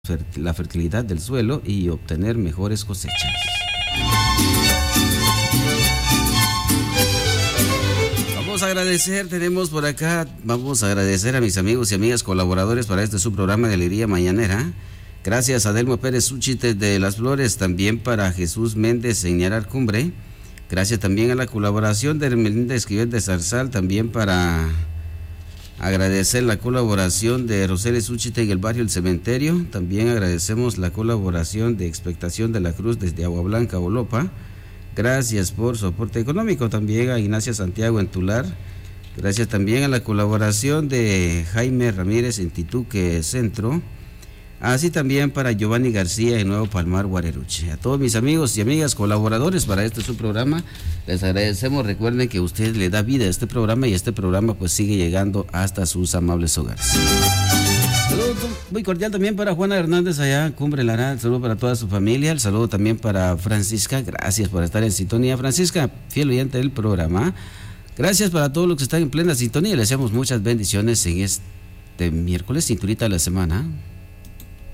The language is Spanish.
la fertilidad del suelo y obtener mejores cosechas. Vamos a agradecer a mis amigos y amigas colaboradores para este subprograma de Alegría Mañanera. Gracias a Delmo Pérez Úchite de Las Flores, también para Jesús Méndez en Ñarar Cumbre. Gracias también a la colaboración de Hermelinda Esquivel de Zarzal, también para agradecer la colaboración de Roseles Úchite en el barrio El Cementerio. También agradecemos la colaboración de Expectación de la Cruz desde Agua Blanca, Olopa. Gracias por su aporte económico. También a Ignacia Santiago en Tular. Gracias también a la colaboración de Jaime Ramírez en Tituque Centro. Así también para Giovanni García en Nuevo Palmar, Guareruche. A todos mis amigos y amigas colaboradores para este su programa, les agradecemos. Recuerden que usted le da vida a este programa y este programa pues sigue llegando hasta sus amables hogares. Saludo muy cordial también para Juana Hernández allá en Cumbre Lara. El saludo para toda su familia. El saludo también para Francisca. Gracias por estar en sintonía. Francisca, fiel oyente del programa. Gracias para todos los que están en plena sintonía. Les deseamos muchas bendiciones en este miércoles, cinturita de la semana.